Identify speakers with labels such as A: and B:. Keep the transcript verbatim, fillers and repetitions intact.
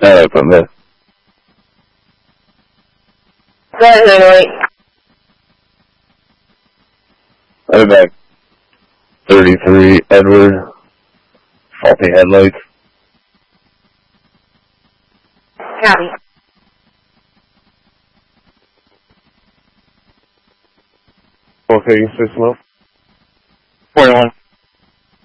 A: Uh, from there.
B: Go ahead, Illinois.
A: I'm back. thirty-three, Edward. Faulty headlights.
B: Copy.
A: Okay, six months.
C: forty-one.